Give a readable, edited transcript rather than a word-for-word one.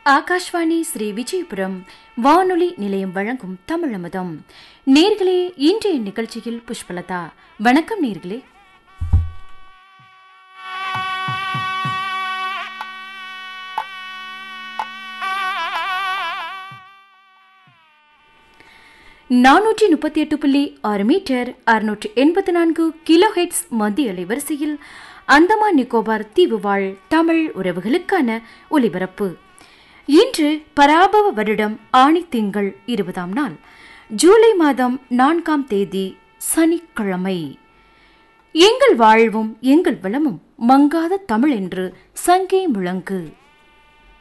ஆகாஷ்வாணி ஸ்ரீ விஜயபுரம் வானொலி நிலையம் வழங்கும் தமிழமுதம். நேர்களே, இன்றைய நிகழ்ச்சியில் புஷ்பலதா. வணக்கம் நேர்களே. நானூற்றி 38.6 மீட்டர் 684 கிலோ ஹெர்ட்ஸ் மத்திய அலைவரிசையில் அந்தமான் நிக்கோபார் தீவு வாழ் தமிழ் உறவுகளுக்கான ஒலிபரப்பு. இன்று பராபவ வருடம் ஆணி திங்கள் 20ஆம் நாள், ஜூலை மாதம் 4ஆம் தேதி, சனிக்கிழமை. எங்கள் வாழ்வும் எங்கள் வளமும் மங்காத தமிழ் என்று சங்கே முழங்கு.